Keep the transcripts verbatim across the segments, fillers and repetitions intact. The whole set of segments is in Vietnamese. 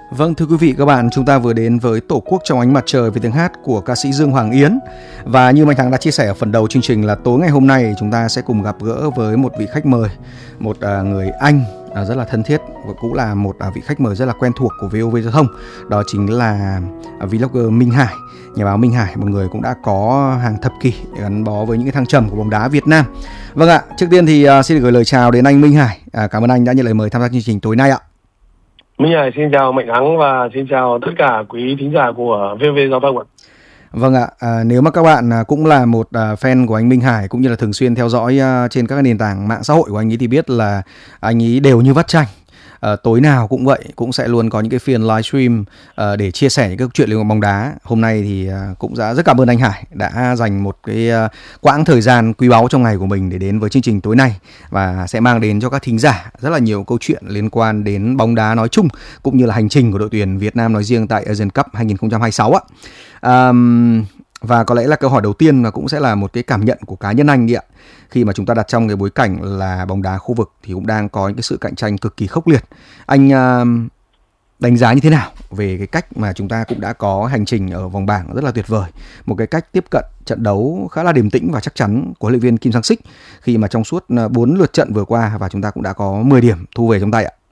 Vâng, thưa quý vị các bạn, chúng ta vừa đến với Tổ quốc trong ánh mặt trời với tiếng hát của ca sĩ Dương Hoàng Yến. Và như Mạnh Thắng đã chia sẻ ở phần đầu chương trình là tối ngày hôm nay chúng ta sẽ cùng gặp gỡ với một vị khách mời, một uh, người anh uh, rất là thân thiết và cũng là một uh, vị khách mời rất là quen thuộc của vê o vê Giao thông. Đó chính là uh, vlogger Minh Hải, nhà báo Minh Hải, một người cũng đã có hàng thập kỷ gắn bó với những cái thăng trầm của bóng đá Việt Nam. Vâng ạ, trước tiên thì uh, xin được gửi lời chào đến anh Minh Hải. Uh, cảm ơn anh đã nhận lời mời tham gia chương trình tối nay ạ. Minh Hải xin chào Mạnh Thắng và xin chào tất cả quý thính giả của vê o vê Giao thông ạ. Vâng ạ, à, nếu mà các bạn cũng là một à, fan của anh Minh Hải cũng như là thường xuyên theo dõi à, trên các nền tảng mạng xã hội của anh ấy thì biết là anh ấy đều như vắt chanh. À, tối nào cũng vậy, cũng sẽ luôn có những cái phiên livestream à, để chia sẻ những cái chuyện liên quan bóng đá. Hôm nay thì à, cũng đã rất cảm ơn anh Hải đã dành một cái à, quãng thời gian quý báu trong ngày của mình để đến với chương trình tối nay và sẽ mang đến cho các thính giả rất là nhiều câu chuyện liên quan đến bóng đá nói chung cũng như là hành trình của đội tuyển Việt Nam nói riêng tại Asian Cup hai không hai sáu ạ. À, và có lẽ là câu hỏi đầu tiên là cũng sẽ là một cái cảm nhận của cá nhân anh đi ạ. Khi mà chúng ta đặt trong cái bối cảnh là bóng đá khu vực thì cũng đang có những cái sự cạnh tranh cực kỳ khốc liệt. Anh uh, đánh giá như thế nào về cái cách mà chúng ta cũng đã có hành trình ở vòng bảng rất là tuyệt vời, một cái cách tiếp cận trận đấu khá là điềm tĩnh và chắc chắn của huấn luyện viên Kim Sang-sik khi mà trong suốt bốn lượt trận vừa qua và chúng ta cũng đã có mười điểm thu về trong tay ạ?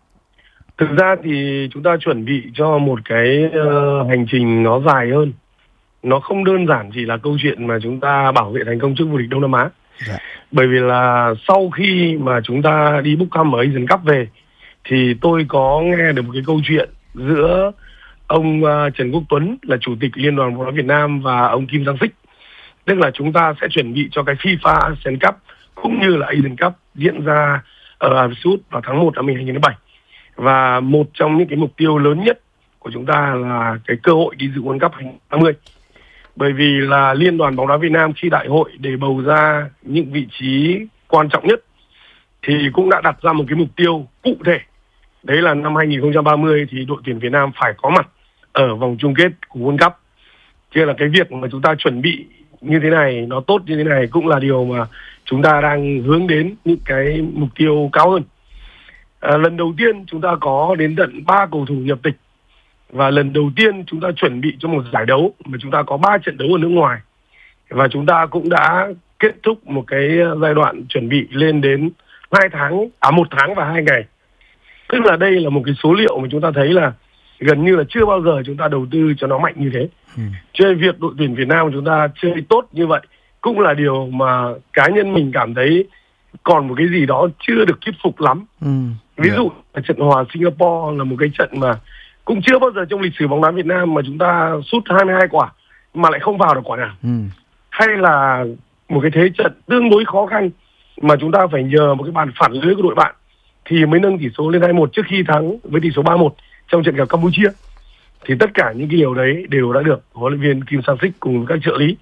Thực ra thì chúng ta chuẩn bị cho một cái uh, hành trình nó dài hơn. Nó không đơn giản chỉ là câu chuyện mà chúng ta bảo vệ thành công chức vô địch Đông Nam Á. Dạ. Bởi vì là sau khi mà chúng ta đi book camp ở Asian Cup về thì tôi có nghe được một cái câu chuyện giữa ông uh, Trần Quốc Tuấn là chủ tịch Liên đoàn bóng đá Việt Nam và ông Kim Sang-sik. Tức là chúng ta sẽ chuẩn bị cho cái FIFA Asian Cup cũng như là Asian Cup diễn ra ở Ả Rập Xê Út vào tháng một năm hai không hai bảy. Và một trong những cái mục tiêu lớn nhất của chúng ta là cái cơ hội đi dự World Cup hai không hai không. Bởi vì là Liên đoàn bóng đá Việt Nam khi đại hội để bầu ra những vị trí quan trọng nhất thì cũng đã đặt ra một cái mục tiêu cụ thể. Đấy là năm hai không ba không thì đội tuyển Việt Nam phải có mặt ở vòng chung kết của World Cup. Chứ là cái việc mà chúng ta chuẩn bị như thế này, nó tốt như thế này cũng là điều mà chúng ta đang hướng đến những cái mục tiêu cao hơn. À, lần đầu tiên chúng ta có đến tận ba cầu thủ nhập tịch. Và lần đầu tiên chúng ta chuẩn bị cho một giải đấu mà chúng ta có ba trận đấu ở nước ngoài. Và chúng ta cũng đã kết thúc một cái giai đoạn chuẩn bị lên đến hai tháng, à một tháng và hai ngày. Tức là đây là một cái số liệu mà chúng ta thấy là gần như là chưa bao giờ chúng ta đầu tư cho nó mạnh như thế. Ừ. Cho nên việc đội tuyển Việt Nam của chúng ta chơi tốt như vậy cũng là điều mà cá nhân mình cảm thấy còn một cái gì đó chưa được thuyết phục lắm. Ừ. Ví dụ là trận hòa Singapore là một cái trận mà cũng chưa bao giờ trong lịch sử bóng đá Việt Nam mà chúng ta sút hai mươi hai quả mà lại không vào được quả nào. Ừ. Hay là một cái thế trận tương đối khó khăn mà chúng ta phải nhờ một cái bàn phản lưới của đội bạn thì mới nâng tỷ số lên hai một trước khi thắng với tỷ số ba một trong trận gặp Campuchia. Thì tất cả những cái điều đấy đều đã được huấn luyện viên Kim Sang-sik cùng các trợ lý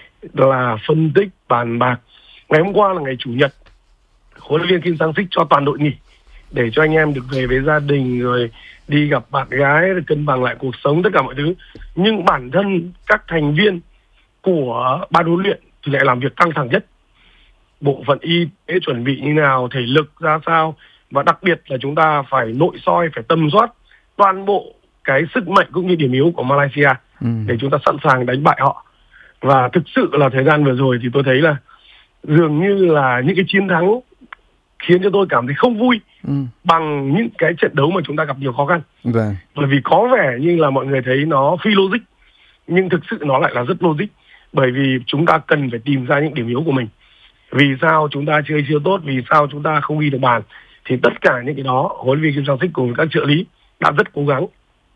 là phân tích, bàn bạc. Ngày hôm qua là ngày Chủ nhật, huấn luyện viên Kim Sang-sik cho toàn đội nghỉ để cho anh em được về với gia đình rồi đi gặp bạn gái, cân bằng lại cuộc sống, tất cả mọi thứ. Nhưng bản thân các thành viên của ban huấn luyện thì lại làm việc căng thẳng nhất. Bộ phận y tế chuẩn bị như nào, thể lực ra sao, và đặc biệt là chúng ta phải nội soi, phải tầm soát toàn bộ cái sức mạnh cũng như điểm yếu của Malaysia ừ. để chúng ta sẵn sàng đánh bại họ. Và thực sự là thời gian vừa rồi thì tôi thấy là dường như là những cái chiến thắng khiến cho tôi cảm thấy không vui ừ. bằng những cái trận đấu mà chúng ta gặp nhiều khó khăn. Vâng. Bởi vì có vẻ như là mọi người thấy nó phi logic, nhưng thực sự nó lại là rất logic. Bởi vì chúng ta cần phải tìm ra những điểm yếu của mình. Vì sao chúng ta chơi chưa tốt, vì sao chúng ta không ghi được bàn. Thì tất cả những cái đó huấn luyện viên Kim Sang-sik cùng các trợ lý đã rất cố gắng.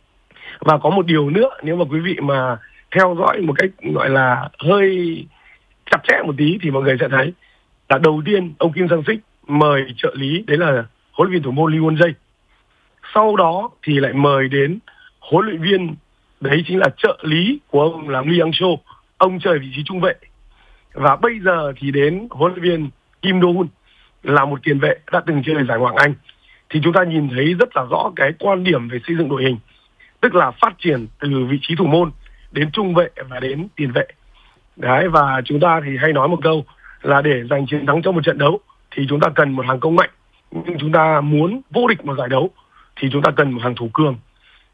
Và có một điều nữa, nếu mà quý vị mà theo dõi một cách gọi là hơi chặt chẽ một tí thì mọi người sẽ thấy là đầu tiên ông Kim Sang-sik mời trợ lý, đấy là huấn luyện viên thủ môn Lee Won-jae. Sau đó thì lại mời đến huấn luyện viên, đấy chính là trợ lý của ông là Lee Hang-seo, ông chơi vị trí trung vệ. Và bây giờ thì đến huấn luyện viên Kim Do-hun là một tiền vệ đã từng chơi giải Ngoại hạng Anh. Thì chúng ta nhìn thấy rất là rõ cái quan điểm về xây dựng đội hình, tức là phát triển từ vị trí thủ môn đến trung vệ và đến tiền vệ. Đấy, và chúng ta thì hay nói một câu là để giành chiến thắng trong một trận đấu thì chúng ta cần một hàng công mạnh, nhưng chúng ta muốn vô địch một giải đấu thì chúng ta cần một hàng thủ cường.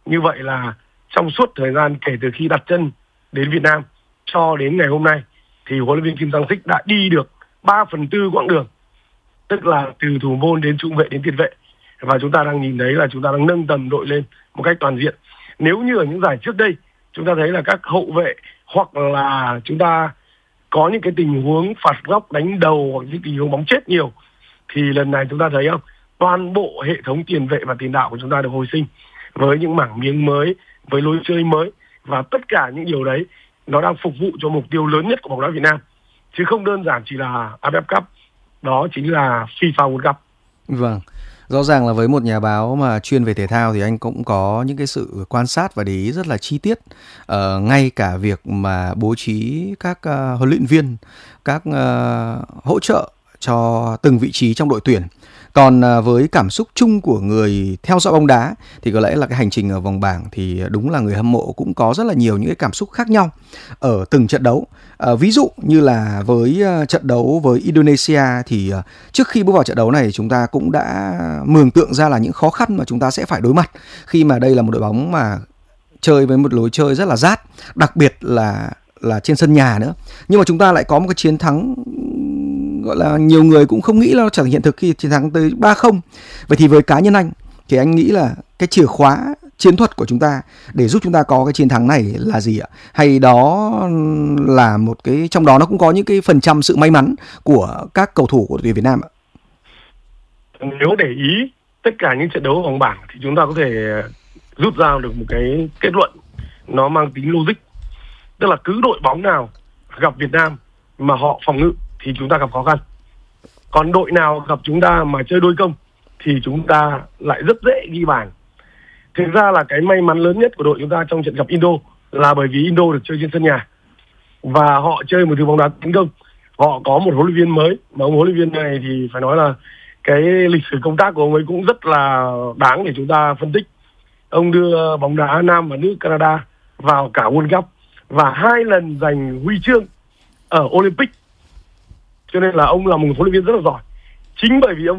Như vậy là trong suốt thời gian kể từ khi đặt chân đến Việt Nam cho đến ngày hôm nay thì huấn luyện viên Kim Sang-sik đã đi được ba phần tư quãng đường, tức là từ thủ môn đến trung vệ đến tiền vệ. Và chúng ta đang nhìn thấy là chúng ta đang nâng tầm đội lên một cách toàn diện. Nếu như ở những giải trước đây chúng ta thấy là các hậu vệ hoặc là chúng ta có những cái tình huống phạt góc đánh đầu hoặc những tình huống bóng chết nhiều, thì lần này chúng ta thấy không, toàn bộ hệ thống tiền vệ và tiền đạo của chúng ta được hồi sinh với những mảng miếng mới, với lối chơi mới, và tất cả những điều đấy nó đang phục vụ cho mục tiêu lớn nhất của bóng đá Việt Nam, chứ không đơn giản chỉ là a ép ép Cup, đó chính là FIFA World Cup. Vâng, rõ ràng là với một nhà báo mà chuyên về thể thao thì anh cũng có những cái sự quan sát và để ý rất là chi tiết, uh, ngay cả việc mà bố trí các uh, huấn luyện viên, các uh, hỗ trợ cho từng vị trí trong đội tuyển. Còn uh, với cảm xúc chung của người theo dõi bóng đá thì có lẽ là cái hành trình ở vòng bảng thì đúng là người hâm mộ cũng có rất là nhiều những cái cảm xúc khác nhau ở từng trận đấu. Uh, ví dụ như là với uh, trận đấu với Indonesia thì uh, trước khi bước vào trận đấu này chúng ta cũng đã mường tượng ra là những khó khăn mà chúng ta sẽ phải đối mặt, khi mà đây là một đội bóng mà chơi với một lối chơi rất là rát, đặc biệt là là trên sân nhà nữa. Nhưng mà chúng ta lại có một cái chiến thắng gọi là nhiều người cũng không nghĩ là nó trở thành hiện thực khi chiến thắng tới ba không. Vậy thì với cá nhân anh thì anh nghĩ là cái chìa khóa chiến thuật của chúng ta để giúp chúng ta có cái chiến thắng này là gì ạ? Hay đó là một cái, trong đó nó cũng có những cái phần trăm sự may mắn của các cầu thủ của tuyển Việt Nam ạ? Nếu để ý tất cả những trận đấu ở vòng bảng thì chúng ta có thể rút ra được một cái kết luận nó mang tính logic. Tức là cứ đội bóng nào gặp Việt Nam mà họ phòng ngự thì chúng ta gặp khó khăn. Còn đội nào gặp chúng ta mà chơi đôi công thì chúng ta lại rất dễ ghi bàn. Thực ra là cái may mắn lớn nhất của đội chúng ta trong trận gặp Indo là bởi vì Indo được chơi trên sân nhà và họ chơi một thứ bóng đá tấn công. Họ có một huấn luyện viên mới, mà ông huấn luyện viên này thì phải nói là cái lịch sử công tác của ông ấy cũng rất là đáng để chúng ta phân tích. Ông đưa bóng đá nam và nữ Canada vào cả World Cup và hai lần giành huy chương ở Olympic. Cho nên là ông là một huấn luyện viên rất là giỏi. Chính bởi vì ông